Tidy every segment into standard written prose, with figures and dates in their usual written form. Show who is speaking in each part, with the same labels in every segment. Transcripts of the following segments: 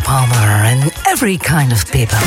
Speaker 1: Palmer en Every Kind of People.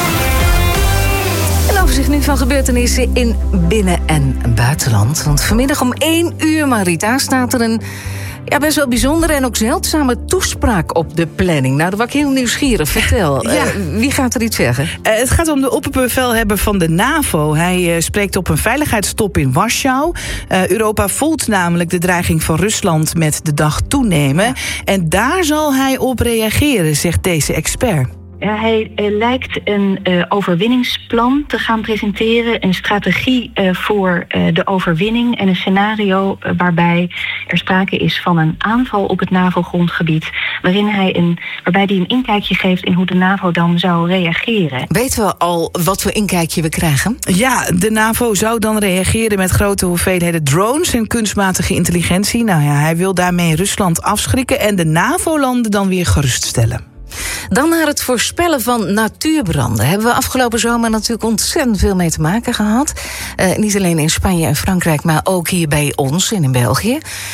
Speaker 1: Een overzicht nu van gebeurtenissen in binnen- en buitenland. Want vanmiddag om 1 uur, Marita, staat er een best wel bijzondere en ook zeldzame toespraak op de planning. Nou, daar was ik heel nieuwsgierig. Vertel, wie gaat er iets zeggen?
Speaker 2: Het gaat om de opperbevelhebber van de NAVO. Hij spreekt op een veiligheidstop in Warschau. Europa voelt namelijk de dreiging van Rusland met de dag toenemen. Ja. En daar zal hij op reageren, zegt deze expert.
Speaker 3: Hij lijkt een overwinningsplan te gaan presenteren. Een strategie voor de overwinning. En een scenario waarbij er sprake is van een aanval op het NAVO-grondgebied. Waarbij hij een inkijkje geeft in hoe de NAVO dan zou reageren.
Speaker 1: Weten we al wat voor inkijkje we krijgen?
Speaker 2: Ja, de NAVO zou dan reageren met grote hoeveelheden drones en kunstmatige intelligentie. Nou ja, hij wil daarmee Rusland afschrikken en de NAVO-landen dan weer geruststellen.
Speaker 1: Dan naar het voorspellen van natuurbranden. Hebben we afgelopen zomer natuurlijk ontzettend veel mee te maken gehad. Niet alleen in Spanje en Frankrijk, maar ook hier bij ons en in België.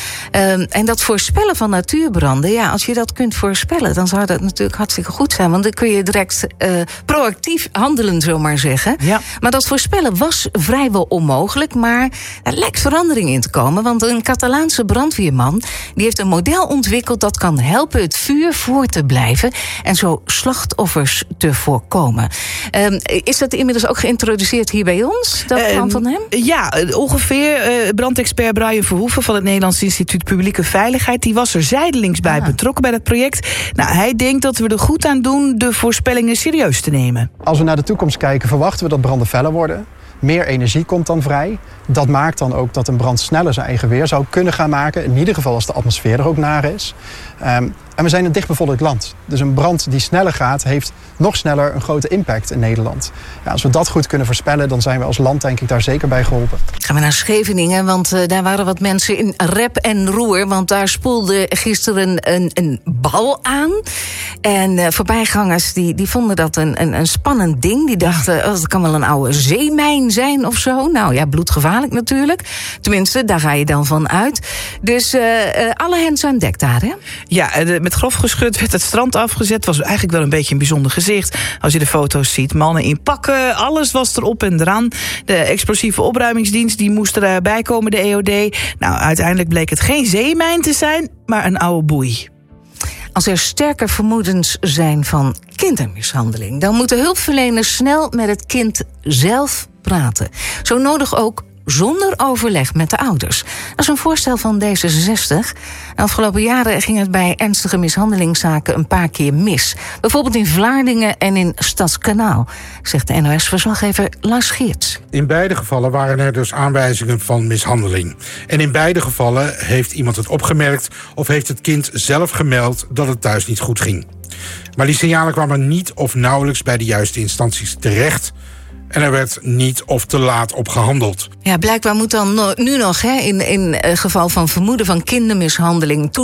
Speaker 1: En dat voorspellen van natuurbranden, ja, als je dat kunt voorspellen, dan zou dat natuurlijk hartstikke goed zijn. Want dan kun je direct proactief handelen, zomaar zeggen. Ja. Maar dat voorspellen was vrijwel onmogelijk, maar er lijkt verandering in te komen. Want een Catalaanse brandweerman die heeft een model ontwikkeld dat kan helpen het vuur voor te blijven en zo slachtoffers te voorkomen. Is dat inmiddels ook geïntroduceerd hier bij ons, dat plan van hem?
Speaker 2: Ja, ongeveer. Brandexpert Brian Verhoeven van het Nederlands Instituut Publieke Veiligheid, die was er zijdelings bij betrokken bij dat project. Nou, hij denkt dat we er goed aan doen de voorspellingen serieus te nemen.
Speaker 4: Als we naar de toekomst kijken, verwachten we dat branden feller worden. Meer energie komt dan vrij. Dat maakt dan ook dat een brand sneller zijn eigen weer zou kunnen gaan maken. In ieder geval als de atmosfeer er ook naar is. En we zijn een dichtbevolkt land. Dus een brand die sneller gaat, heeft nog sneller een grote impact in Nederland. Ja, als we dat goed kunnen voorspellen, dan zijn we als land denk ik daar zeker bij geholpen.
Speaker 1: Gaan we naar Scheveningen, want daar waren wat mensen in rep en roer. Want daar spoelde gisteren een bal aan. En voorbijgangers die vonden dat een spannend ding. Die dachten, dat kan wel een oude zeemijn zijn of zo. Nou ja, bloedgevaarlijk natuurlijk. Tenminste, daar ga je dan van uit. Dus alle hens aan dek daar, hè?
Speaker 2: Ja, met grof geschut werd het strand afgezet. Was eigenlijk wel een beetje een bijzonder gezicht. Als je de foto's ziet, mannen in pakken, alles was erop en eraan. De explosieve opruimingsdienst die moest erbij komen, de EOD. Nou, uiteindelijk bleek het geen zeemijn te zijn, maar een oude boei.
Speaker 1: Als er sterke vermoedens zijn van kindermishandeling, dan moeten hulpverleners snel met het kind zelf praten. Zo nodig ook zonder overleg met de ouders. Dat is een voorstel van D66. De afgelopen jaren ging het bij ernstige mishandelingszaken een paar keer mis. Bijvoorbeeld in Vlaardingen en in Stadskanaal, zegt de NOS-verslaggever Lars Geerts.
Speaker 5: In beide gevallen waren er dus aanwijzingen van mishandeling. En in beide gevallen heeft iemand het opgemerkt of heeft het kind zelf gemeld dat het thuis niet goed ging. Maar die signalen kwamen niet of nauwelijks bij de juiste instanties terecht. En er werd niet of te laat op gehandeld.
Speaker 1: Ja, blijkbaar moet dan nu nog in geval van vermoeden van kindermishandeling